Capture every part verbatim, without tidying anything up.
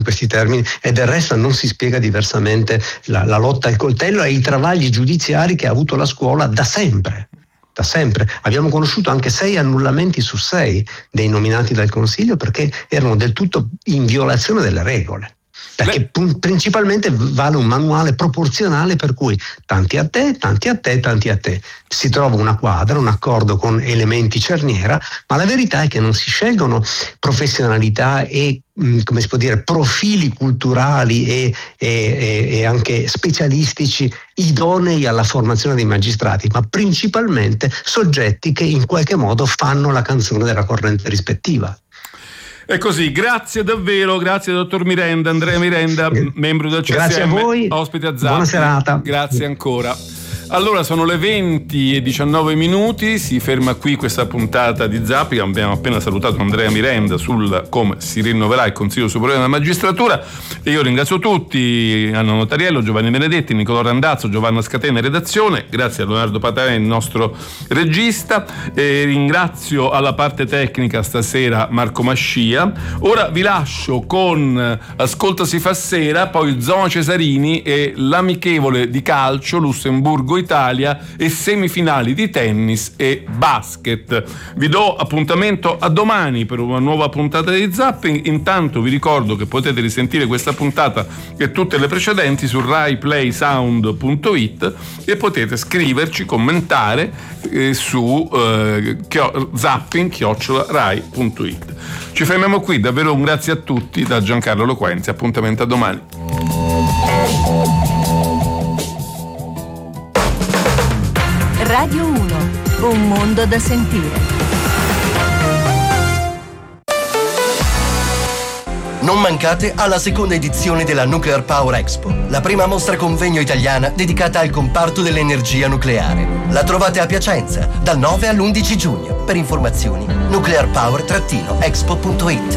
questi termini, e del resto non si spiega diversamente la, la lotta al coltello e i travagli giudiziari che ha avuto la scuola da sempre. Da sempre abbiamo conosciuto anche sei annullamenti su sei dei nominati dal Consiglio perché erano del tutto in violazione delle regole. Perché Beh. principalmente vale un manuale proporzionale per cui tanti a te, tanti a te, tanti a te. Si trova una quadra, un accordo con elementi cerniera, ma la verità è che non si scelgono professionalità e, come si può dire, profili culturali e, e, e anche specialistici idonei alla formazione dei magistrati, ma principalmente soggetti che in qualche modo fanno la canzone della corrente rispettiva. È così, grazie davvero, grazie dottor Mirenda, Andrea Mirenda, membro del C S M, grazie a voi, ospite a Zapping. Buona serata. Grazie ancora. Allora, sono le venti e diciannove minuti, si ferma qui questa puntata di Zapping. Abbiamo appena salutato Andrea Mirenda sul come si rinnoverà il Consiglio Superiore della Magistratura e io ringrazio tutti, Anna Notariello, Giovanni Benedetti, Nicolò Randazzo, Giovanna Scatena in redazione, grazie a Leonardo Patavè, il nostro regista, e ringrazio alla parte tecnica stasera Marco Mascia. Ora vi lascio con Ascolta si fa sera, poi Zona Cesarini e l'amichevole di calcio Lussemburgo Italia e semifinali di tennis e basket. Vi do appuntamento a domani per una nuova puntata di Zapping. Intanto vi ricordo che potete risentire questa puntata e tutte le precedenti su rai play sound punto it e potete scriverci, commentare eh, su eh, chio- zapping chiocciola rai punto it. Ci fermiamo qui, davvero un grazie a tutti da Giancarlo Loquenzi, appuntamento a domani. Radio uno, un mondo da sentire. Non mancate alla seconda edizione della Nuclear Power Expo, la prima mostra convegno italiana dedicata al comparto dell'energia nucleare. La trovate a Piacenza dal nove all'undici giugno. Per informazioni nuclear power expo punto it.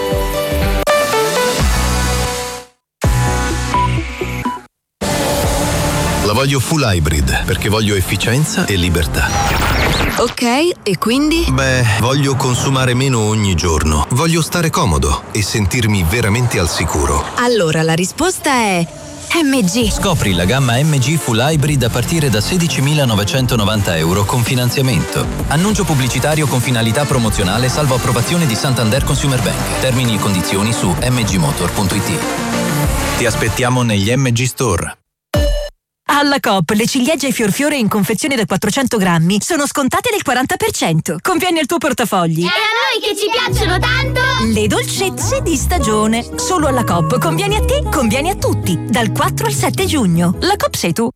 La voglio full hybrid perché voglio efficienza e libertà. Ok, e quindi? Beh, voglio consumare meno ogni giorno. Voglio stare comodo e sentirmi veramente al sicuro. Allora la risposta è M G. Scopri la gamma M G Full Hybrid a partire da sedicimilanovecentonovanta euro con finanziamento. Annuncio pubblicitario con finalità promozionale salvo approvazione di Santander Consumer Bank. Termini e condizioni su m g motor punto it. Ti aspettiamo negli M G Store. Alla Coop le ciliegie fior fiore in confezione da quattrocento grammi sono scontate del quaranta per cento. Conviene il tuo portafogli. E a noi che ci piacciono tanto! Le dolcezze di stagione. Solo alla Coop. Conviene a te, conviene a tutti. Dal quattro al sette giugno. La Coop sei tu.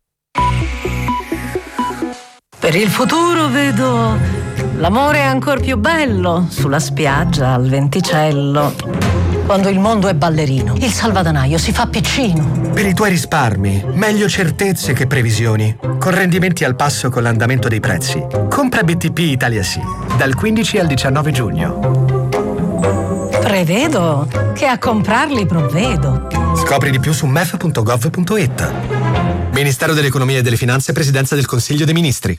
Per il futuro vedo l'amore ancor più bello sulla spiaggia al venticello. Quando il mondo è ballerino, il salvadanaio si fa piccino. Per i tuoi risparmi, meglio certezze che previsioni. Con rendimenti al passo con l'andamento dei prezzi. Compra B T P Italia Sì, dal quindici al diciannove giugno. Prevedo che a comprarli provvedo. Scopri di più su m e f punto gov punto it. Ministero dell'Economia e delle Finanze, Presidenza del Consiglio dei Ministri.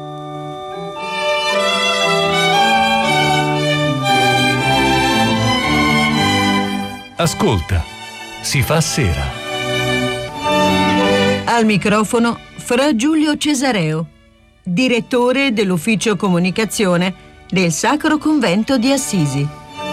Ascolta, si fa sera. Al microfono Fra Giulio Cesareo, direttore dell'ufficio comunicazione del Sacro Convento di Assisi.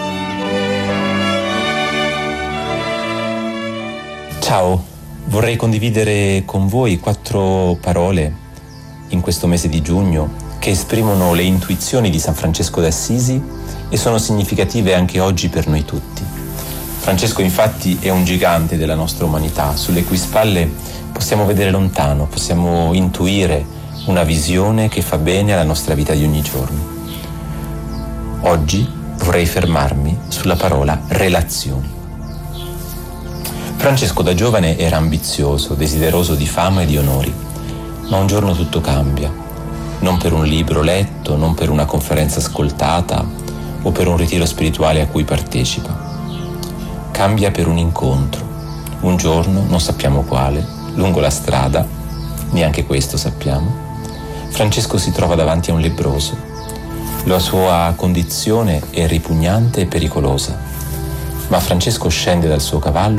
Ciao, vorrei condividere con voi quattro parole in questo mese di giugno che esprimono le intuizioni di San Francesco d'Assisi e sono significative anche oggi per noi tutti. Francesco infatti è un gigante della nostra umanità, sulle cui spalle possiamo vedere lontano, possiamo intuire una visione che fa bene alla nostra vita di ogni giorno. Oggi vorrei fermarmi sulla parola relazioni. Francesco da giovane era ambizioso, desideroso di fama e di onori, ma un giorno tutto cambia, non per un libro letto, non per una conferenza ascoltata o per un ritiro spirituale a cui partecipa. Cambia per un incontro, un giorno, non sappiamo quale, lungo la strada, neanche questo sappiamo, Francesco si trova davanti a un lebbroso. La sua condizione è ripugnante e pericolosa, ma Francesco scende dal suo cavallo